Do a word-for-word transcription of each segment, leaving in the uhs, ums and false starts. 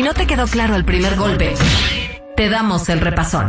Si no te quedó claro el primer golpe, te damos el repasón.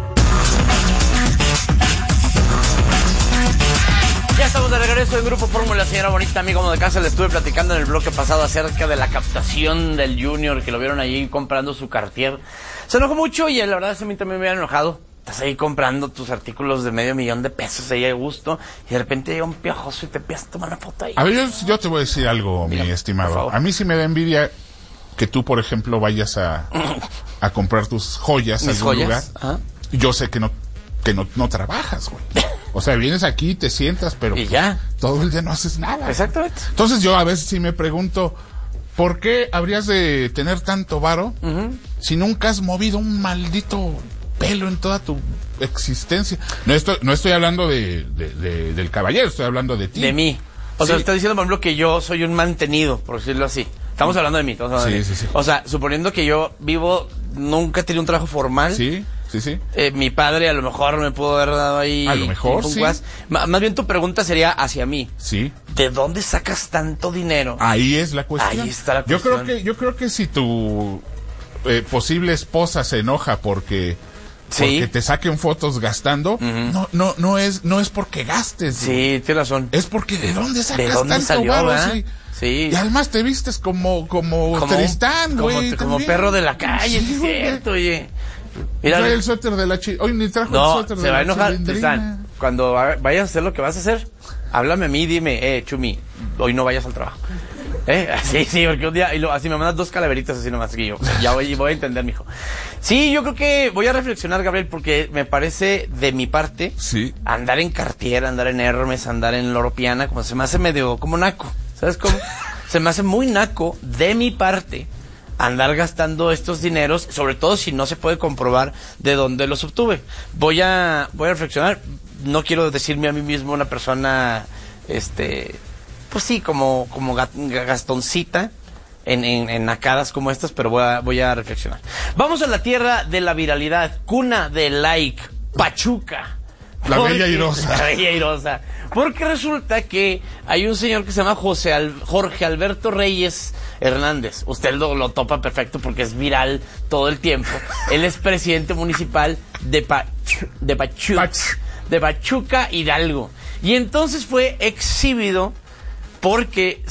Ya estamos de regreso en Grupo Fórmula, señora bonita, amigo como de casa. Le estuve platicando en el bloque pasado acerca de la captación del Junior, que lo vieron allí comprando su Cartier. Se enojó mucho y la verdad es que a mí también me había enojado. Estás ahí comprando tus artículos de medio millón de pesos ahí a gusto y de repente llega un piojoso y te empiezas a tomar una foto ahí. A ver, yo, yo te voy a decir algo, Mira, mi estimado. A mí sí me da envidia que tú, por ejemplo, vayas a, a comprar tus joyas a algún lugar. Ajá. Yo sé que no que no, no trabajas, güey. O sea, vienes aquí, te sientas, pero y ya. Todo el día no haces nada. Exactamente. Entonces yo a veces sí me pregunto, ¿por qué habrías de tener tanto varo uh-huh. si nunca has movido un maldito pelo en toda tu existencia? No estoy, no estoy hablando de, de, de del caballero, estoy hablando de ti. De mí. O sí. sea, está diciendo, por ejemplo, que yo soy un mantenido, por decirlo así. Estamos hablando de mí. Estamos hablando sí, de mí. Sí, sí. O sea, suponiendo que yo vivo, nunca he tenido un trabajo formal. Sí. Sí, sí. Eh, mi padre a lo mejor me pudo haber dado ahí. A lo mejor, sí. Más. más bien tu pregunta sería hacia mí. Sí. ¿De dónde sacas tanto dinero? Ahí es la cuestión. Ahí está la cuestión. Yo creo que, yo creo que si tu eh, posible esposa se enoja porque, sí. porque te saquen fotos gastando, uh-huh. no, no, no es, no es porque gastes. Sí, tienes razón. Es porque de dónde sacas ¿De dónde tanto salió, varo, sí. Sí. Y además te vistes como, como, como Tristán, güey. Como, como perro de la calle, sí, es cierto, oye. Mira, trae el suéter de la chi... Hoy ni trajo no, el suéter de se va la a enojar, chilindrina. Tristán. Cuando vayas a hacer lo que vas a hacer, háblame a mí, dime, eh, Chumi, hoy no vayas al trabajo. ¿Eh? Sí, sí, porque un día, y lo, así me mandas dos calaveritas así nomás, que yo, ya voy, voy a entender, mijo. Sí, yo creo que voy a reflexionar, Gabriel, porque me parece, de mi parte, sí. andar en Cartier, andar en Hermes, andar en Loro Piana, como se me hace medio, como naco, ¿sabes cómo? Se me hace muy naco, de mi parte, andar gastando estos dineros, sobre todo si no se puede comprobar de dónde los obtuve. Voy a, voy a reflexionar. No quiero decirme a mí mismo una persona, este, pues sí, como, como gastoncita en, en, en nacadas como estas, pero voy a, voy a reflexionar. Vamos a la tierra de la viralidad, cuna de like, Pachuca. La porque, bella airosa. La bella airosa. Porque resulta que hay un señor que se llama José Al, Jorge Alberto Reyes Hernández. Usted lo, lo topa perfecto porque es viral todo el tiempo. Él es presidente municipal de, pa, de, Pachuca, Pach. de Pachuca, Hidalgo. Y entonces fue exhibido porque